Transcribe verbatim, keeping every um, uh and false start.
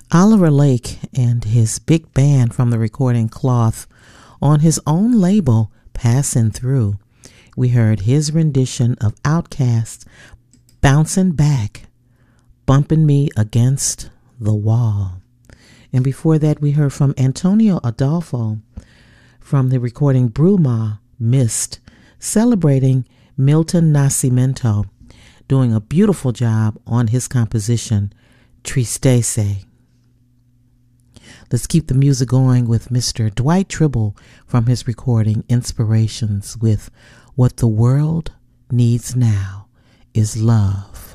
Oliver Lake and his big band from the recording Cloth on his own label, Passing Through. We heard his rendition of Outkast's Bouncing Back, Bumping Me Against the Wall. And before that, we heard from Antonio Adolfo from the recording Bruma, Mist, celebrating Milton Nascimento, doing a beautiful job on his composition, Tristesse. Let's keep the music going with Mister Dwight Tribble from his recording Inspirations with What the World Needs Now is Love.